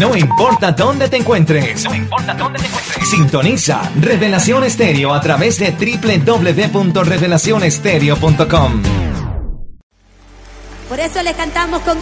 No importa dónde te encuentres. Sintoniza Revelación Estéreo a través de www.revelacionestereo.com. Por eso le cantamos con